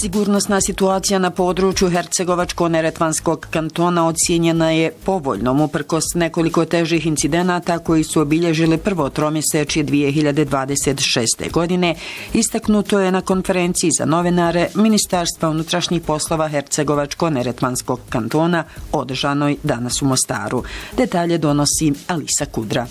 Sigurnosna situacija na području Hercegovačko-neretvanskog kantona ocijenjena je povoljnom uprkos nekoliko težih incidenata koji su obilježili prvo tromjesečje 2026. godine, istaknuto je na konferenciji za novinare Ministarstva unutrašnjih poslova Hercegovačko-neretvanskog kantona održanoj danas u Mostaru. Detalje donosi Alisa Kudra.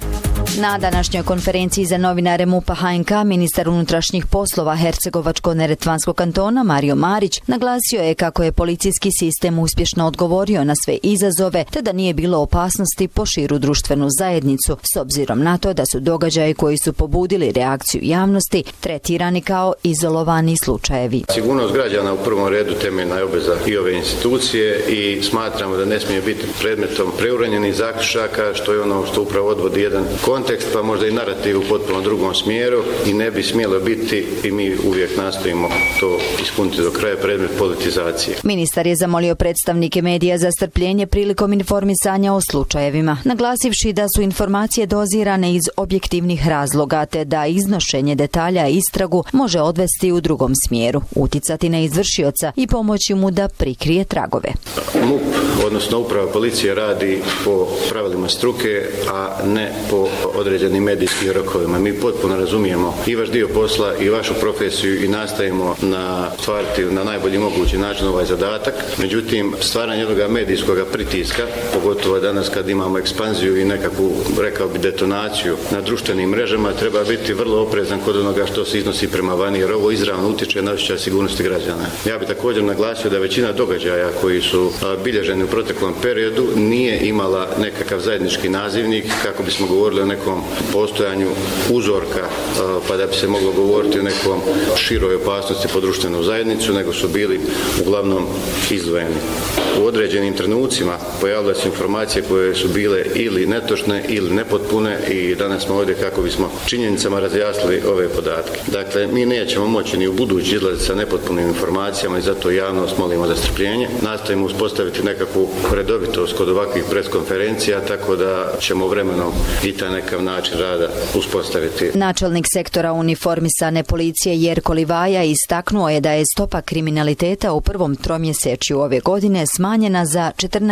Na današnjoj konferenciji za novinare MUP-a HNK ministar unutrašnjih poslova Hercegovačko-neretvanskog kantona Mario Marić naglasio je kako je policijski sistem uspješno odgovorio na sve izazove te da nije bilo opasnosti po širu društvenu zajednicu s obzirom na to da su događaji koji su pobudili reakciju javnosti tretirani kao izolovani slučajevi. Sigurnost građana u prvom redu temeljna je obveza i ove institucije i smatramo da ne smije biti predmetom preuranjenih zaključaka, što je ono što upravo odvodi jedan kontekst, pa možda i narativ u potpuno drugom smjeru i ne bi smjelo biti, i mi uvijek nastojimo to ispuniti do kraja, predmet politizacije. Ministar je zamolio predstavnike medija za strpljenje prilikom informisanja o slučajevima, naglasivši da su informacije dozirane iz objektivnih razloga te da iznošenje detalja istragu može odvesti u drugom smjeru, uticati na izvršioca i pomoći mu da prikrije tragove. MUP, odnosno uprava policije, radi po pravilima struke, a ne po određenim medijskim rokovima. Mi potpuno razumijemo i vaš dio posla i vašu profesiju i nastojimo stvariti na najbolji mogući način ovaj zadatak. Međutim, stvaranje jednog medijskog pritiska, pogotovo danas kad imamo ekspanziju i nekakvu, rekao bi, detonaciju na društvenim mrežama, treba biti vrlo oprezan kod onoga što se iznosi prema vani, jer ovo izravno utječe na osjećaj sigurnosti građana. Ja bih također naglasio da većina događaja koji su bilježeni u proteklom periodu nije imala nekakav zajednički nazivnik kako bismo govorili o nekom postojanju uzorka, pa da bi se moglo govoriti o nekom široj opasnosti po društvenu zajednicu, nego su bili uglavnom izdvojeni. U određenim trenucima pojavile se informacije koje su bile ili netočne ili nepotpune i danas smo ovdje kako bismo činjenicama razjasnili ove podatke. Dakle, mi nećemo moći ni u budući izlaziti sa nepotpunim informacijama i zato javnost molimo za strpljenje. Nastojimo uspostaviti nekakvu redovitost kod ovakvih preskonferencija, tako da ćemo vremenom i taj nekav način rada uspostaviti. Načelnik sektora uniformisane policije Jerko Livaja istaknuo je da je stopa kriminaliteta u prvom tromjesečju ove godine smanjena za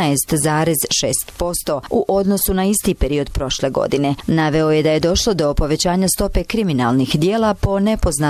14,6% u odnosu na isti period prošle godine. Naveo je da je došlo do povećanja stope kriminalnih djela po nepoznatom